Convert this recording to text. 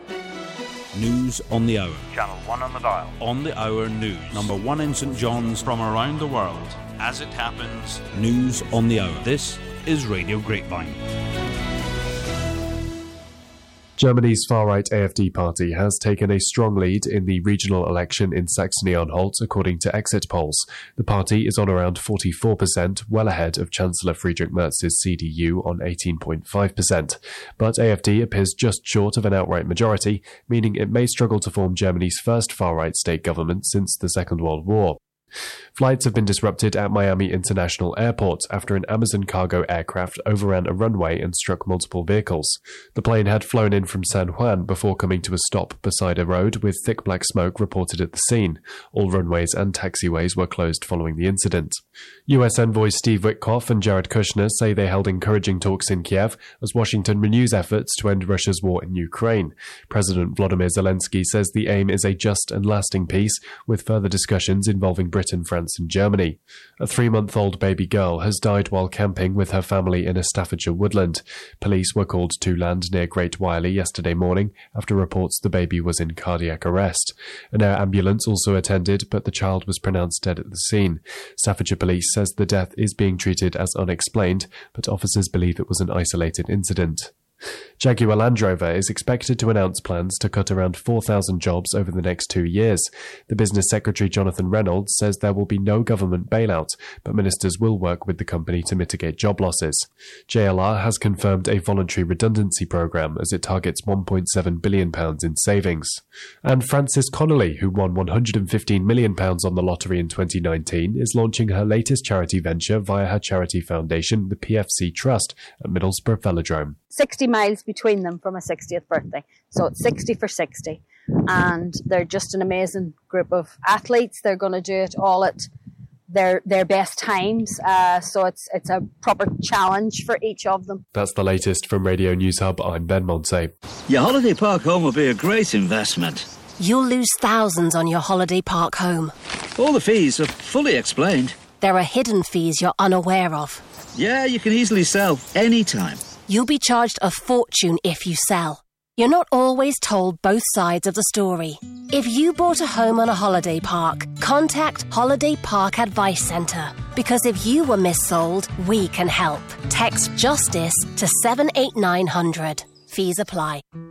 News on the hour. Channel 1 on the dial. On the hour news. Number 1 in St John's from around the world. As it happens, news on the hour. This is Radio Grapevine. Germany's far-right AfD party has taken a strong lead in the regional election in Saxony-Anhalt, according to exit polls. The party is on around 44%, well ahead of Chancellor Friedrich Merz's CDU on 18.5%. But AfD appears just short of an outright majority, meaning it may struggle to form Germany's first far-right state government since the Second World War. Flights have been disrupted at Miami International Airport after an Amazon cargo aircraft overran a runway and struck multiple vehicles. The plane had flown in from San Juan before coming to a stop beside a road with thick black smoke reported at the scene. All runways and taxiways were closed following the incident. US envoys Steve Witkoff and Jared Kushner say they held encouraging talks in Kiev as Washington renews efforts to end Russia's war in Ukraine. President Volodymyr Zelensky says the aim is a just and lasting peace, with further discussions involving Britain, France and Germany. A 3-month-old baby girl has died while camping with her family in a Staffordshire woodland. Police were called to land near Great Wylye yesterday morning after reports the baby was in cardiac arrest. An air ambulance also attended, but the child was pronounced dead at the scene. Staffordshire Police says the death is being treated as unexplained, but officers believe it was an isolated incident. Jaguar Land Rover is expected to announce plans to cut around 4,000 jobs over the next 2 years. The Business Secretary Jonathan Reynolds says there will be no government bailout, but ministers will work with the company to mitigate job losses. JLR has confirmed a voluntary redundancy programme as it targets £1.7 billion in savings. And Frances Connolly, who won £115 million on the lottery in 2019, is launching her latest charity venture via her charity foundation, the PFC Trust, at Middlesbrough Velodrome. 60 miles between them for my 60th birthday. So it's 60 for 60. And they're just an amazing group of athletes. They're going to do it all at their best times. So it's a proper challenge for each of them. That's the latest from Radio News Hub. I'm Ben Monse. Your holiday park home will be a great investment. You'll lose thousands on your holiday park home. All the fees are fully explained. There are hidden fees you're unaware of. Yeah, you can easily sell anytime. You'll be charged a fortune if you sell. You're not always told both sides of the story. If you bought a home on a holiday park, contact Holiday Park Advice Centre. Because if you were missold, we can help. Text JUSTICE to 78900. Fees apply.